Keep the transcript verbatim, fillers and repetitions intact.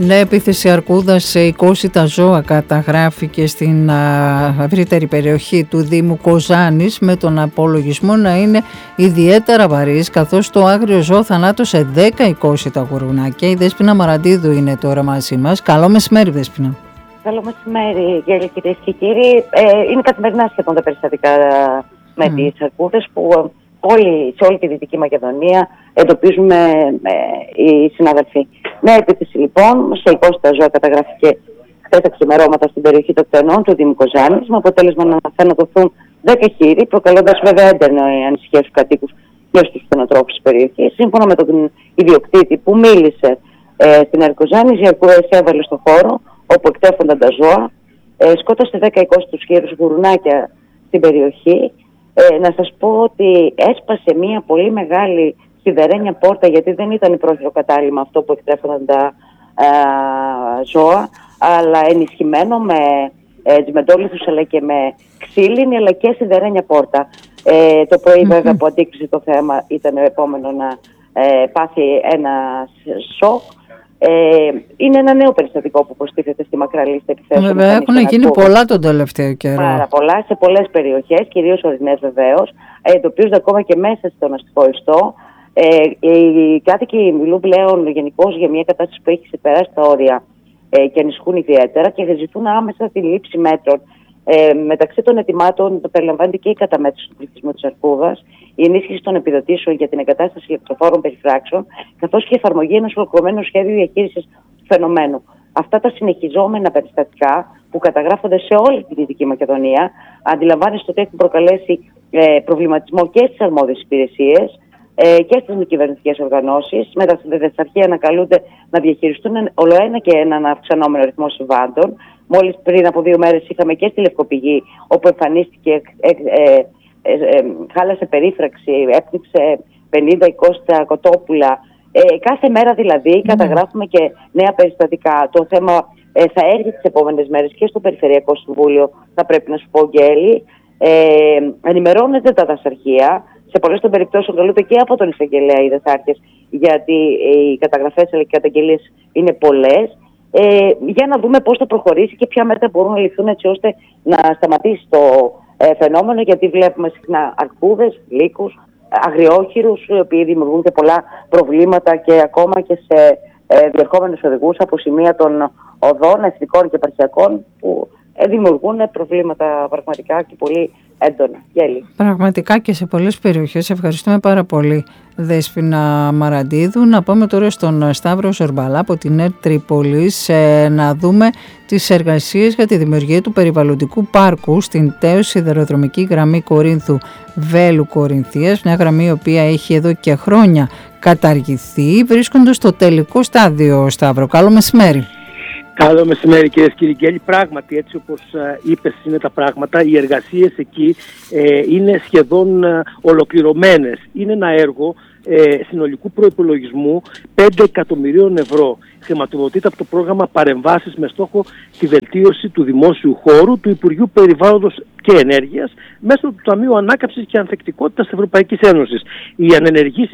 Ναι, επίθεση αρκούδας σε είκοσι τα ζώα καταγράφηκε στην α, ευρύτερη περιοχή του Δήμου Κοζάνης, με τον απολογισμό να είναι ιδιαίτερα βαρύς, καθώς το άγριο ζώο θανάτωσε δέκα είκοσι τα γουρουνάκια. Η Δέσποινα Μαραντίδου είναι τώρα μαζί μας. Καλό μεσημέρι, Δέσποινα. Καλό μεσημέρι, κυρίες και κύριοι. Ε, είναι καθημερινά σχεδόν τα περιστατικά με mm. τις αρκούδες που όλοι, σε όλη τη Δυτική Μακεδονία εντοπίζουμε ε, οι συναδελφοί. Νέα επίθεση λοιπόν σε είκοσι τα ζώα καταγράφηκε χθες τα ξημερώματα στην περιοχή των κτηνών του Δήμου Κοζάνης, με αποτέλεσμα να θανατωθούν δέκα χείροι, προκαλώντας βέβαια έντονη ανησυχία στους κατοίκους και στους κτηνοτρόφους της περιοχής. Σύμφωνα με τον ιδιοκτήτη που μίλησε ε, στην ΕΡΤ Κοζάνης, οι αρκούδες έβαλε στον χώρο όπου εκτέφονταν τα ζώα, ε, σκότωσε δέκα είκοσι τους χείρους γουρουνάκια στην περιοχή. Ε, να σας πω ότι έσπασε μια πολύ μεγάλη σιδερένια πόρτα, γιατί δεν ήταν πρόχειρο κατάλημα αυτό που εκτρέφονταν τα ε, ζώα, αλλά ενισχυμένο με ε, τζιμεντόλιθους αλλά και με ξύλινη αλλά και σιδερένια πόρτα. Ε, το πρωί mm-hmm. βέβαια που αντίκρισε το θέμα ήταν επόμενο να ε, πάθει ένα σοκ. Ε, είναι ένα νέο περιστατικό που προστίθεται στη μακρά λίστα επιθέσεων. Βέβαια, έχουν γίνει πολλά τον τελευταίο καιρό. Πάρα πολλά, σε πολλές περιοχές, κυρίως ορεινές βεβαίως. Εντοπίζονται ακόμα και μέσα στον αστικό ιστό. Ε, οι κάτοικοι μιλούν πλέον γενικώς για μια κατάσταση που έχει ξεπεράσει τα όρια ε, και ανησυχούν ιδιαίτερα και ζητούν άμεσα τη λήψη μέτρων. Ε, μεταξύ των ετοιμάτων περιλαμβάνεται και η καταμέτρηση του πληθυσμού της αρκούδας, η ενίσχυση των επιδοτήσεων για την εγκατάσταση ηλεκτροφόρων περιφράξεων, καθώς και η εφαρμογή ενός ολοκληρωμένου σχέδιου διαχείρισης του φαινομένου. Αυτά τα συνεχιζόμενα περιστατικά που καταγράφονται σε όλη τη Δυτική Μακεδονία, αντιλαμβάνεστε ότι έχουν προκαλέσει ε, προβληματισμό και στις αρμόδιες υπηρεσίες ε, και στις μη κυβερνητικές οργανώσεις. Με τα δευτεραρχεία ανακαλούνται να διαχειριστούν ολοένα και έναν αυξανόμενο ρυθμό συμβάντων. Μόλις πριν από δύο μέρες είχαμε και στη Λευκοπηγή, όπου εμφανίστηκε, ε, ε, ε, ε, χάλασε περίφραξη, έπνιξε πενήντα είκοσι κοτόπουλα. Ε, κάθε μέρα δηλαδή mm. καταγράφουμε και νέα περιστατικά. Το θέμα ε, θα έρθει τις επόμενες μέρες και στο Περιφερειακό Συμβούλιο, θα πρέπει να σου πω, Γκέλη. Ε, ενημερώνεται τα δασαρχεία. Σε πολλές των περιπτώσεων καλούνται και από τον εισαγγελέα οι δασάρχες, γιατί οι καταγραφές αλλά και οι καταγγελίες είναι πολλές. Ε, για να δούμε πώς θα προχωρήσει και ποια μέτρα μπορούν να ληφθούν έτσι ώστε να σταματήσει το ε, φαινόμενο, γιατί βλέπουμε συχνά αρκούδες, λύκους, αγριόχειρους, οι οποίοι δημιουργούν και πολλά προβλήματα και ακόμα και σε ε, διερχόμενους οδηγούς από σημεία των οδών, εθνικών και επαρχιακών, που ε, δημιουργούν προβλήματα πραγματικά και πολύ έντονα. Γέλη. Πραγματικά και σε πολλές περιοχές. Ευχαριστούμε πάρα πολύ, Δέσποινα Μαραντίδου. Να πάμε τώρα στον Σταύρο Ζορμπαλά από την ΕΡΤ Τρίπολης, ε, να δούμε τις εργασίες για τη δημιουργία του περιβαλλοντικού πάρκου στην τέως σιδηροδρομική γραμμή Κορίνθου Βέλου Κορινθίας, μια γραμμή η οποία έχει εδώ και χρόνια καταργηθεί, βρίσκοντας στο τελικό στάδιο. Σταύρο, καλό μεσημέρι. Καλό μεσημέρι, κυρίες και κύριοι. Πράγματι, έτσι όπως ε, είπες είναι τα πράγματα, οι εργασίες εκεί ε, είναι σχεδόν ε, ολοκληρωμένες. Είναι ένα έργο ε, συνολικού προϋπολογισμού πέντε εκατομμυρίων ευρώ. Χρηματοδοτείται από το πρόγραμμα Παρεμβάσεις με στόχο τη βελτίωση του δημόσιου χώρου του Υπουργείου Περιβάλλοντος και Ενέργειας μέσω του Ταμείου Ανάκαμψης και Ανθεκτικότητας της Ευρωπαϊκής Ένωσης. Οι ανενεργείς